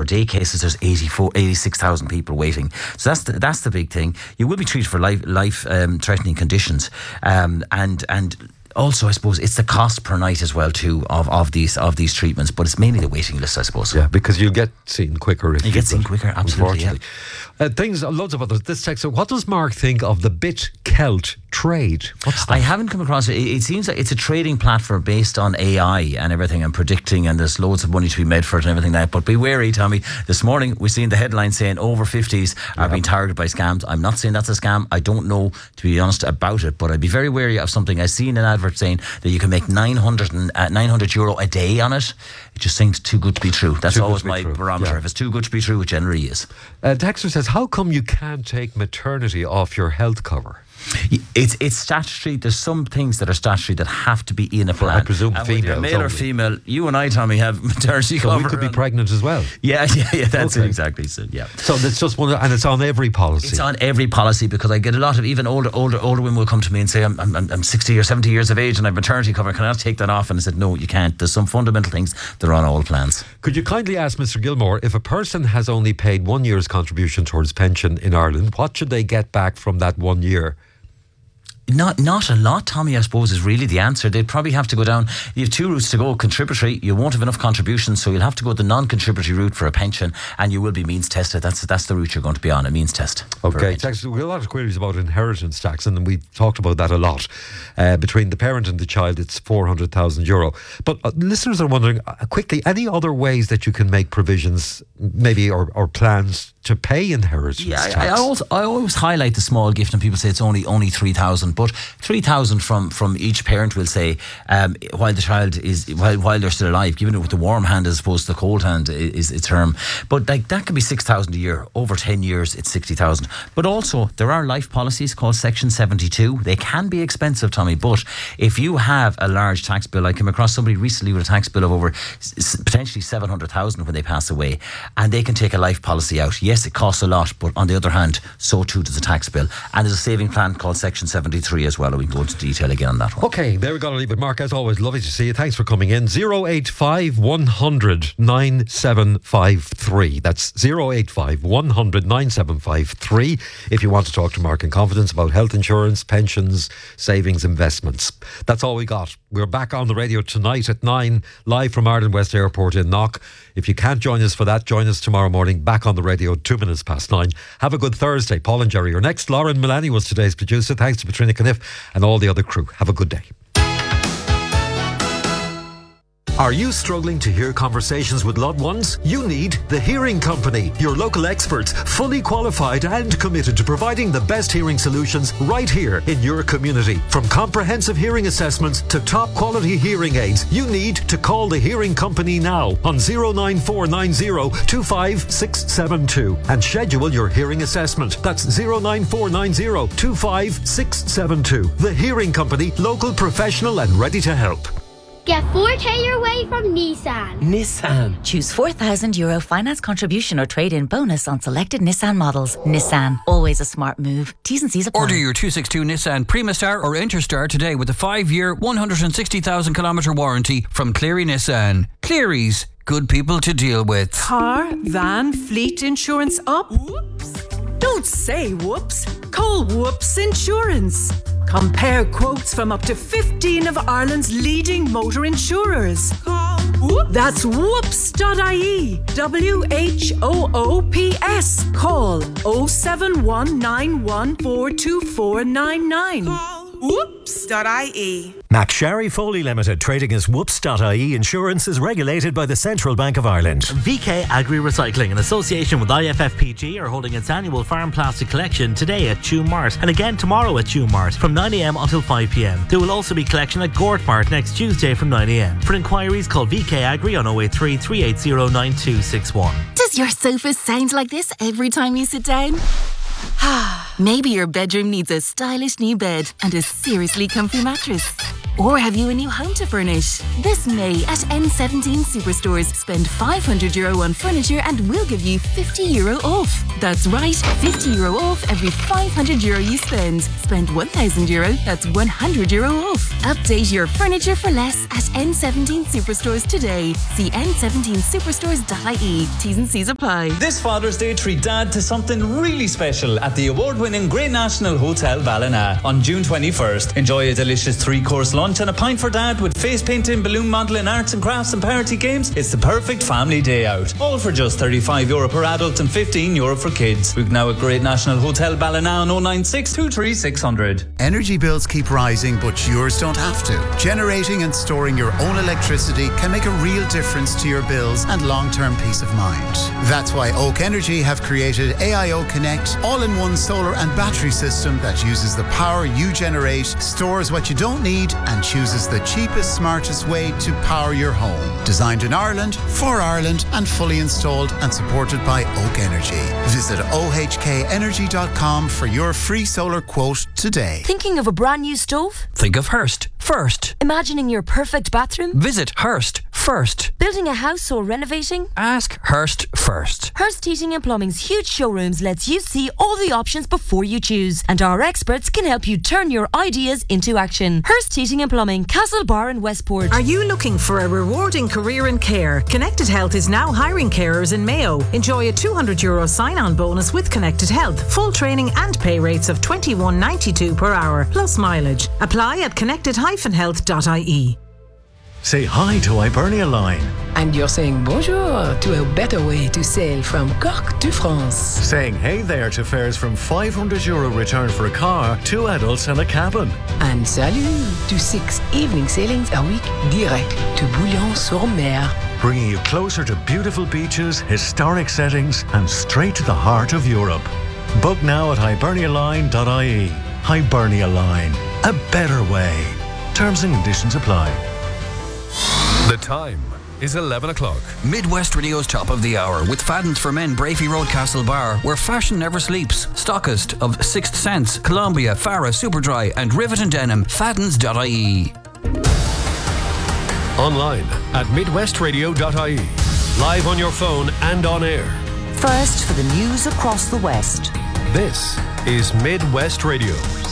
day cases, there's 86,000 people waiting. So that's the big thing. You will be treated for life threatening conditions, and also, I suppose it's the cost per night as well too of these treatments, but it's mainly the waiting list, I suppose. Yeah, because you'll get seen quicker. If you get seen quicker, absolutely. Yeah. Loads of others. This text. So, what does Mark think of the BitKelt trade? What's that? I haven't come across it. It seems like it's a trading platform based on AI and everything and predicting, and there's loads of money to be made for it and everything like that. But be wary, Tommy. This morning we've seen the headline saying over 50s are being targeted by scams. I'm not saying that's a scam. I don't know, to be honest, about it, but I'd be very wary of something. I've seen an advert saying that you can make €900 a day on it. It just seems too good to be true. That's always my barometer. Yeah. If it's too good to be true, it generally is. Dexter says, how come you can't take maternity off your health cover? It's statutory. There's some things that are statutory that have to be in a plan. I presume females, male or female. You and I, Tommy, have maternity cover. So we could be pregnant as well. Yeah. That's it exactly. So yeah. So that's just one, and it's on every policy. It's on every policy, because I get a lot of even older women will come to me and say, I'm 60 or 70 years of age and I have maternity cover. Can I not take that off? And I said, no, you can't. There's some fundamental things that are on all plans. Could you kindly ask Mr. Gilmore, if a person has only paid 1 year's contribution towards pension in Ireland, what should they get back from that 1 year? Not a lot, Tommy, I suppose, is really the answer. They'd probably have to go down. You have two routes to go. Contributory, you won't have enough contributions, so you'll have to go the non-contributory route for a pension, and you will be means tested. That's the route you're going to be on, a means test. Okay, we have a lot of queries about inheritance tax, and we talked about that a lot. Between the parent and the child, it's €400,000. But listeners are wondering, quickly, any other ways that you can make provisions, maybe, or plans to pay inheritance tax? I always highlight the small gift, and people say it's only 3,000, but 3,000 from each parent will say, while the child is while they're still alive, giving it with the warm hand as opposed to the cold hand is its term. But like that could be 6,000 a year. Over 10 years, it's 60,000. But also there are life policies called Section 72. They can be expensive, Tommy. But if you have a large tax bill, I came across somebody recently with a tax bill of over potentially 700,000 when they pass away, and they can take a life policy out. Yes, it costs a lot, but on the other hand, so too does the tax bill. And there's a saving plan called Section 73 as well, and we can go into detail again on that one. Okay, there we go to leave it. Mark, as always, lovely to see you. Thanks for coming in. 085 100 9753. That's 085 100 9753 if you want to talk to Mark in confidence about health insurance, pensions, savings, investments. That's all we got. We're back on the radio tonight at 9, live from Ireland West Airport in Knock. If you can't join us for that, join us tomorrow morning, back on the radio 2 minutes past 9. Have a good Thursday. Paul and Jerry are next. Lauren Mullaney was today's producer. Thanks to Patricia Caniff and all the other crew. Have a good day. Are you struggling to hear conversations with loved ones? You need The Hearing Company, your local experts, fully qualified and committed to providing the best hearing solutions right here in your community. From comprehensive hearing assessments to top quality hearing aids, you need to call The Hearing Company now on 09490 25672 and schedule your hearing assessment. That's 09490 25672. The Hearing Company, local, professional and ready to help. Get 4K your way from Nissan. Nissan. Choose €4,000 finance contribution or trade-in bonus on selected Nissan models. Nissan. Always a smart move. T's and C's apply. Order your 262 Nissan Primastar or Interstar today with a 5-year, 160,000 kilometre warranty from Cleary Nissan. Cleary's. Good people to deal with. Car, van, fleet insurance up? Whoops. Don't say whoops. Call Whoops Insurance. Compare quotes from up to 15 of Ireland's leading motor insurers. Call Whoops. That's whoops.ie. WHOOPS. Call 07191422499. Call whoops.ie. McSharry Foley Limited, trading as whoops.ie Insurance, is regulated by the Central Bank of Ireland. VK Agri Recycling, in association with IFFPG, are holding its annual farm plastic collection today at Tuam Mart and again tomorrow at Tuam Mart from 9am until 5pm. There will also be collection at Gort Mart next Tuesday from 9am. For inquiries, call VK Agri on 083 380 9261. Does your sofa sound like this every time you sit down? Maybe your bedroom needs a stylish new bed and a seriously comfy mattress. Or have you a new home to furnish? This May at N17 Superstores, spend €500 on furniture and we'll give you €50 off. That's right, €50 off every €500 you spend. Spend €1,000, that's €100 off. Update your furniture for less at N17 Superstores today. See n17superstores.ie. T's and C's apply. This Father's Day, treat Dad to something really special at the award-winning Great National Hotel Ballina on June 21st. Enjoy a delicious 3-course lunch and a pint for Dad with face painting, balloon modelling, arts and crafts and party games. It's the perfect family day out. All for just €35 per adult and €15 for kids. Book now at Great National Hotel Ballina on 096 23 600. Energy bills keep rising, but yours don't have to. Generating and storing your own electricity can make a real difference to your bills and long-term peace of mind. That's why Oak Energy have created AIO Connect, all-in-one solar and battery system that uses the power you generate, stores what you don't need, and chooses the cheapest, smartest way to power your home. Designed in Ireland, for Ireland, and fully installed and supported by Oak Energy. Visit ohkenergy.com for your free solar quote today. Thinking of a brand new stove? Think of Hearst first. Imagining your perfect bathroom? Visit Hearst first. Building a house or renovating? Ask Hearst first. Hearst Heating and Plumbing's huge showrooms lets you see all the options before you choose, and our experts can help you turn your ideas into action. Hearst Heating and Plumbing, Castlebar and Westport. Are you looking for a rewarding career in care? Connected Health is now hiring carers in Mayo. Enjoy a €200 sign-on bonus with Connected Health, full training and pay rates of $21.92 per hour, plus mileage. Apply at connected-health.ie. Say hi to Hibernia Line. And you're saying bonjour to a better way to sail from Cork to France. Saying hey there to fares from €500 return for a car, 2 adults and a cabin. And salut to 6 evening sailings a week direct to Bouillon-sur-Mer. Bringing you closer to beautiful beaches, historic settings, and straight to the heart of Europe. Book now at hibernialine.ie. Hibernia Line. A better way. Terms and conditions apply. The time is 11 o'clock. Midwest Radio's Top of the Hour with Fadden's for Men, Brafey Road, Castlebar, where fashion never sleeps. Stockist of Sixth Sense, Columbia, Farah, Superdry and Rivet and Denim. Faddens.ie. Online at midwestradio.ie. Live on your phone and on air. First for the news across the West. This is Midwest Radio.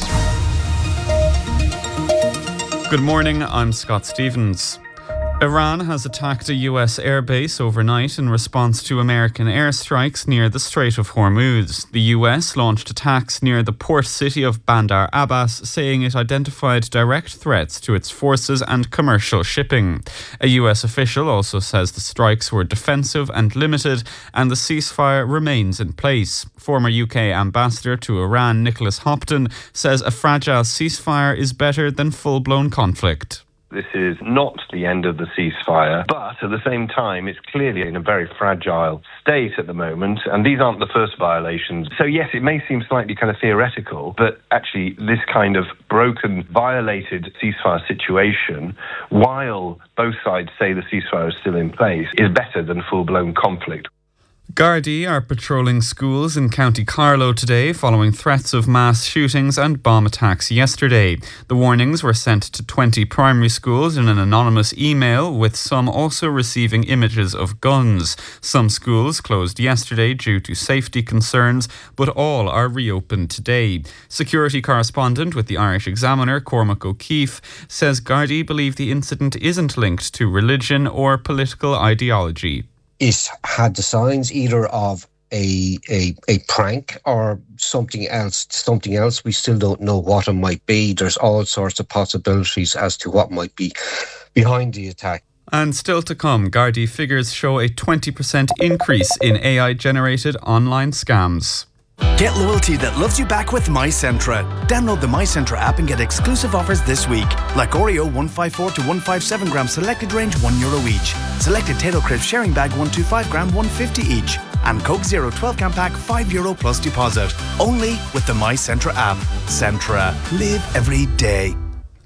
Good morning, I'm Scott Stevens. Iran has attacked a US airbase overnight in response to American airstrikes near the Strait of Hormuz. The US launched attacks near the port city of Bandar Abbas, saying it identified direct threats to its forces and commercial shipping. A US official also says the strikes were defensive and limited, and the ceasefire remains in place. Former UK ambassador to Iran, Nicholas Hopton, says a fragile ceasefire is better than full-blown conflict. This is not the end of the ceasefire, but at the same time, it's clearly in a very fragile state at the moment, and these aren't the first violations. So yes, it may seem slightly kind of theoretical, but actually this kind of broken, violated ceasefire situation, while both sides say the ceasefire is still in place, is better than full-blown conflict. Gardaí are patrolling schools in County Carlow today following threats of mass shootings and bomb attacks yesterday. The warnings were sent to 20 primary schools in an anonymous email, with some also receiving images of guns. Some schools closed yesterday due to safety concerns, but all are reopened today. Security correspondent with the Irish Examiner, Cormac O'Keefe, says Gardaí believe the incident isn't linked to religion or political ideology. It had the signs either of a prank or something else. We still don't know what it might be. There's all sorts of possibilities as to what might be behind the attack. And still to come, Gardaí figures show a 20% increase in AI-generated online scams. Get loyalty that loves you back with MyCentra. Download the MyCentra app and get exclusive offers this week. Like Oreo 154 to 157 gram selected range €1 each. Selected Tato Crisp sharing bag 125 gram $1.50 each. And Coke Zero 12 can pack €5 plus deposit. Only with the MyCentra app. Centra. Live every day.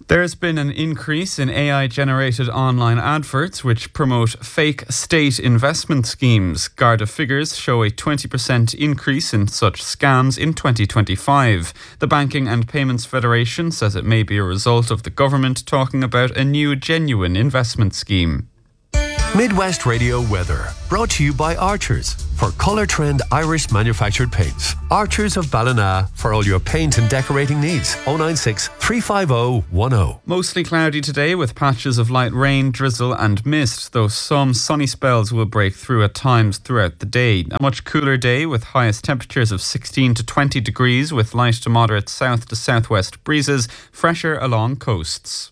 There's been an increase in AI-generated online adverts which promote fake state investment schemes. Garda figures show a 20% increase in such scams in 2025. The Banking and Payments Federation says it may be a result of the government talking about a new genuine investment scheme. Midwest Radio weather, brought to you by Archers for Colour Trend Irish manufactured paints. Archers of Ballina for all your paint and decorating needs. 096 350 10. Mostly cloudy today with patches of light rain, drizzle and mist, though some sunny spells will break through at times throughout the day. A much cooler day with highest temperatures of 16 to 20 degrees with light to moderate south to southwest breezes, fresher along coasts.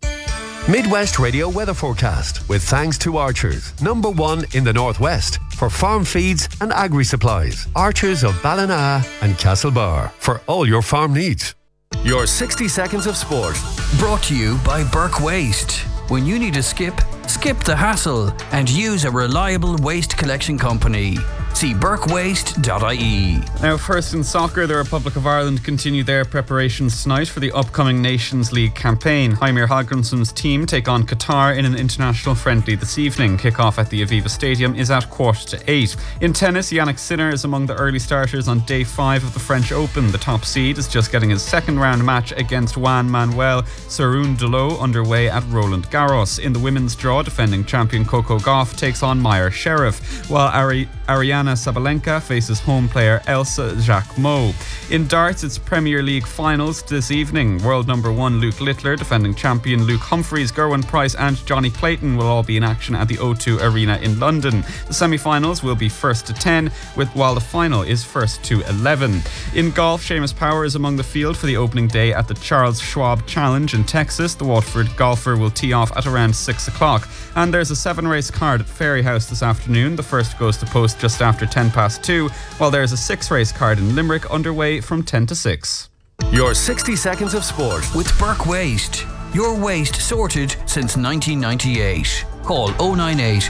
Midwest Radio weather forecast with thanks to Archers, #1 in the Northwest for farm feeds and agri-supplies. Archers of Ballina and Castlebar for all your farm needs. Your 60 seconds of sport. Brought to you by Burke Waste. When you need a skip the hassle and use a reliable waste collection company. See burkewaste.ie. Now, first in soccer, the Republic of Ireland continue their preparations tonight for the upcoming Nations League campaign. Heimir Hallgrímsson's team take on Qatar in an international friendly this evening. Kick-off at the Aviva Stadium is at 7:45. In tennis, Yannick Sinner is among the early starters on day 5 of the French Open. The top seed is just getting his second round match against Juan Manuel Cerúndolo underway at Roland Garros. In the women's draw, defending champion Coco Gauff takes on Maya Sherif, while Ariana Sabalenka faces home player Elsa Jacquemot. In darts, it's Premier League finals this evening. World #1 Luke Littler, defending champion Luke Humphries, Gerwyn Price and Johnny Clayton will all be in action at the O2 Arena in London. The semi-finals will be 1st to 10, while the final is 1st to 11. In golf, Seamus Power is among the field for the opening day at the Charles Schwab Challenge in Texas. The Waterford golfer will tee off at around 6 o'clock. And there's a 7-race card at Fairy House this afternoon. The first goes to post just after 2:10, while there's a 6-race card in Limerick underway from 10 to 6. Your 60 seconds of sport with Burke Waste. Your waste sorted since 1998. Call 098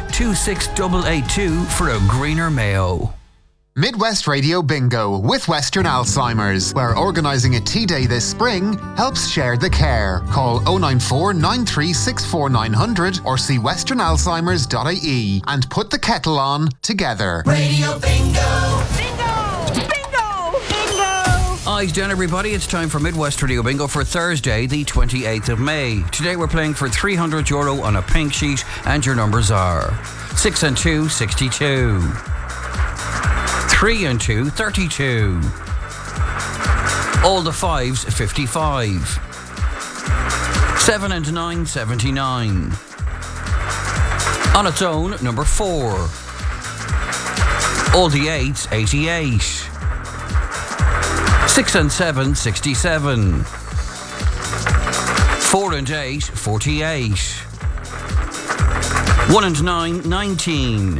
26882 for a greener Mayo. Midwest Radio Bingo with Western Alzheimer's, where organising a tea day this spring helps share the care. Call 094 9364 900 or see westernalzheimers.ie and put the kettle on together. Radio Bingo! Bingo! Bingo! Bingo! Eyes down, everybody. It's time for Midwest Radio Bingo for Thursday, the 28th of May. Today we're playing for €300 on a pink sheet, and your numbers are 6 and 2, 62. 3 and 2, 32. All the 5s, 55. 7 and 9, 79. On its own, number 4. All the 8s, 88. 6 and 7, 67. 4 and 8, 48. 1 and 9, 19.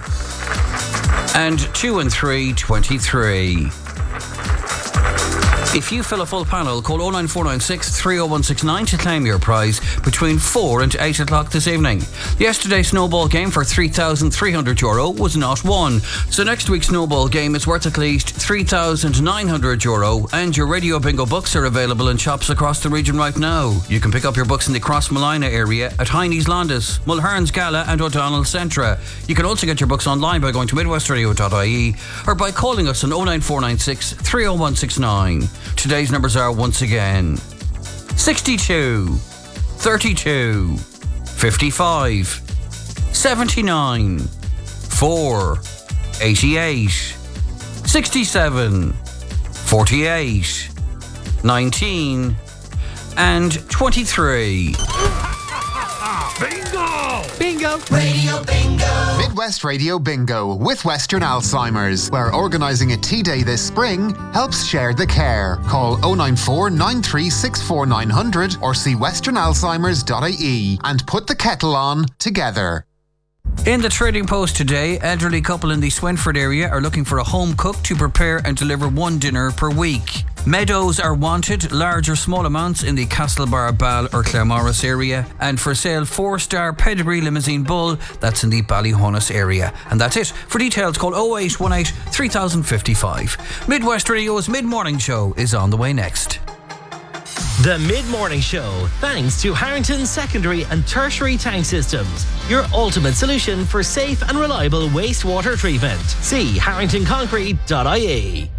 And 2 and 3, 23. If you fill a full panel, call 09496 30169 to claim your prize between 4 and 8 o'clock this evening. Yesterday's snowball game for €3,300 was not won, so next week's snowball game is worth at least €3,900, and your Radio Bingo books are available in shops across the region right now. You can pick up your books in the Crossmolina area at Heine's Landis, Mulherns Gala and O'Donnell Centra. You can also get your books online by going to midwestradio.ie or by calling us on 09496 30169. Today's numbers are once again 62, 32, 55, 79, 4, 88, 67, 48, 19, and 23. Bingo! Bingo! Radio Bingo! Midwest Radio Bingo with Western Alzheimer's, where organising a tea day this spring helps share the care. Call 094 9364 900 or see westernalzheimers.ie and put the kettle on together. In the Trading Post today, elderly couple in the Swinford area are looking for a home cook to prepare and deliver one dinner per week. Meadows are wanted, large or small amounts, in the Castlebar, Ball or Claremorris area, and for sale 4-star pedigree limousine bull that's in the Ballyhonus area. And that's it. For details, call 0818 3055. Midwest Radio's mid-morning show is on the way next. The Mid-Morning Show, thanks to Harrington Secondary and Tertiary Tank Systems, your ultimate solution for safe and reliable wastewater treatment. See harringtonconcrete.ie.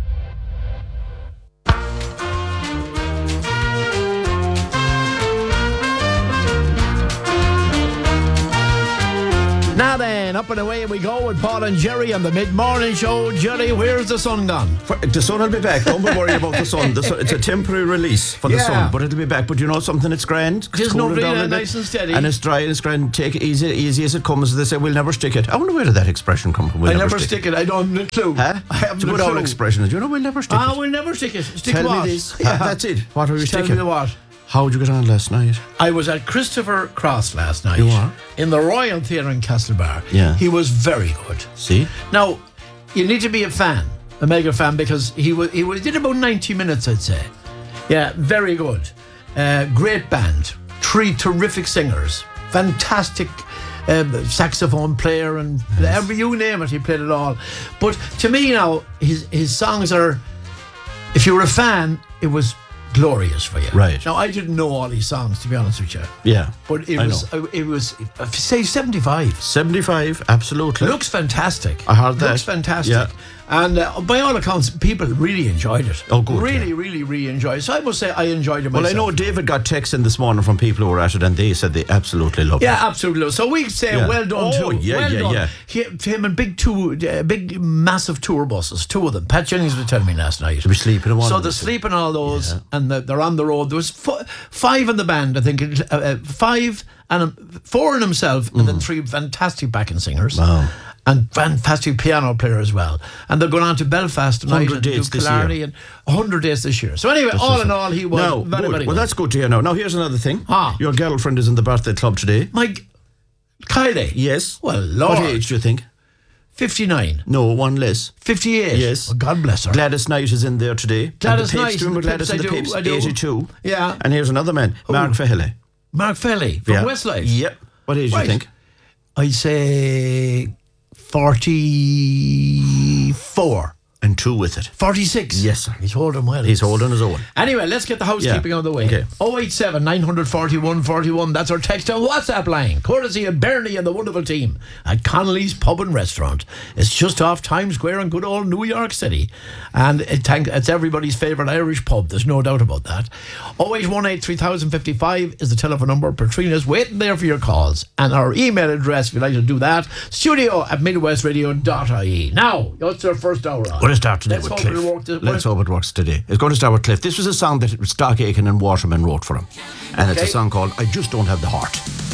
Now then, up and away we go with Paul and Jerry on the Mid-Morning Show. Jerry, where's the sun gone? The sun will be back. Don't be worried about the sun. It's a temporary release for the sun, but it'll be back. But you know something? It's grand. Just no really nice and steady. And it's dry and it's grand. Take it easy as it comes. They say we'll never stick it. I wonder where did that expression come from? We'll never stick it. I don't have a clue. Huh? I have it's a good old expression. Do you know we'll never stick it? We'll never stick it. Stick Tell what? me this. Yeah. That's it. What are you sticking? Tell me what. How did you get on last night? I was at Christopher Cross last night. You are? In the Royal Theatre in Castlebar. Yeah. He was very good. See? Now, you need to be a fan, a mega fan, because he did about 90 minutes, I'd say. Yeah, very good. Great band. 3 terrific singers. Fantastic saxophone player, and you name it, he played it all. But to me now, his songs are, if you were a fan, it was glorious for you. Right. Now, I didn't know all these songs, to be honest with you. Yeah. But it was say 75. 75, absolutely. Looks fantastic. I heard that. Looks fantastic. Yeah. And by all accounts, people really enjoyed it. Oh, good. Really enjoyed it. So I must say I enjoyed it myself. Well, I know David got texts in this morning from people who were at it, and they said they absolutely loved it. Yeah, absolutely. So we say well done to yeah. him and big massive tour buses, 2 of them. Pat Jennings was telling me last night. They were sleeping in one. So they're sleeping all those, and they're on the road. There was 5 in the band, I think. 5 and 4 in himself, and then 3 fantastic backing singers. Wow. And fantastic piano player as well. And they're going on to Belfast tonight 100 and do dates this Killarney year. and 100 days this year. So anyway, all in all, he was very, very good. Well, that's good to hear now. Now, here's another thing. Your girlfriend is in the birthday club today. Kylie? Yes. Well, Lord. What age do you think? 59. No, one less. 58. Yes. Well, God bless her. Gladys Knight is in there today. Gladys and the Knight. Pips, remember Gladys and the Pips? I do. 82. Yeah. And here's another man, Mark Fehele. Mark Fehele from Westlife. Yep. What age do you think? I'd say 44. And 2 with it. 46. Yes, sir. He's holding well. He's holding his own. Anyway, let's get the housekeeping on the way. Okay. 087 941 41. That's our text and WhatsApp line. Courtesy of Bernie and the wonderful team at Connolly's Pub and Restaurant. It's just off Times Square in good old New York City. And it's everybody's favourite Irish pub. There's no doubt about that. 0818 3055 is the telephone number. Patrina's waiting there for your calls. And our email address, if you'd like to do that, studio@midwestradio.ie. Now, what's our first hour on? We're going to start today with Cliff. Let's hope it works today. It's going to start with Cliff. This was a song that Stock Aitken and Waterman wrote for him. And it's a song called I Just Don't Have the Heart.